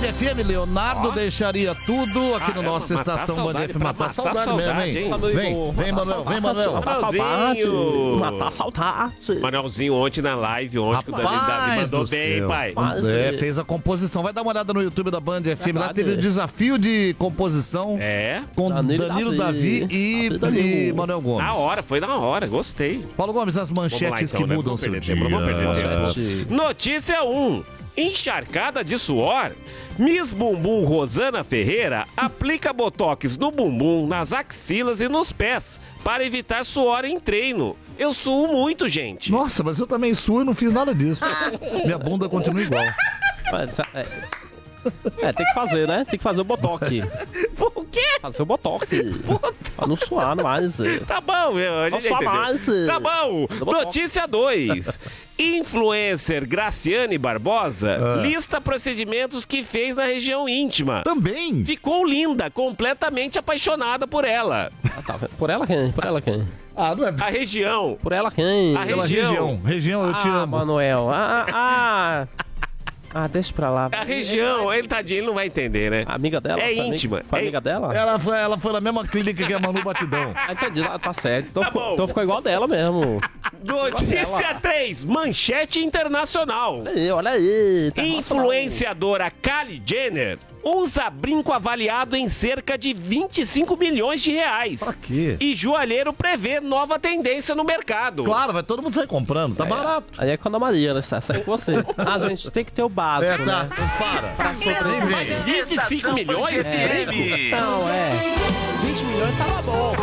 FM, Leonardo deixaria tudo aqui no nossa estação Band FM. Matar saudade mesmo, hein? Vem, Manuel. Matar saudade. Matar saudade. Manuelzinho ontem na live, ontem o Danilo Davi mandou bem, pai. Fez a composição. Vai dar uma olhada no YouTube da Band FM. Lá teve o desafio de composição com Danilo Davi e Manuel Gomes. Foi na hora, gostei. Paulo Gomes, as manchetes que mudam seu dia. Notícia 1. Encharcada de suor, Miss Bumbum Rosana Ferreira aplica botox no bumbum, nas axilas e nos pés para evitar suor em treino. Eu suo muito, gente. Nossa, mas eu também suo e não fiz nada disso. Minha bunda continua igual. Tem que fazer, né? Tem que fazer o botox. Por quê? Fazer o botox. Pra não suar mais. Tá bom, não suar mais. Tá bom. Notícia 2. Influencer Graciane Barbosa lista procedimentos que fez na região íntima. Também. Ficou linda, completamente apaixonada por ela. Por ela quem? Não é... A região. Por ela quem? A região. Região, eu te amo. Manuel. Deixa pra lá. A região, ele tadinho, ele não vai entender, né? A amiga dela? É íntima. Foi amiga dela? Ela foi na mesma clínica que a Manu Batidão. Entendi, tá certo. Então ficou igual dela mesmo. Notícia 3, manchete internacional. Olha aí. Influenciadora Kylie Jenner usa brinco avaliado em cerca de 25 milhões de reais. Pra quê? E joalheiro prevê nova tendência no mercado. Claro, vai todo mundo sair comprando, tá barato. Aí é quando a Maria, né? Sai com você. Gente, tem que ter o básico, né? Para sobreviver. 25 milhões? Não, 20 milhões tava bom.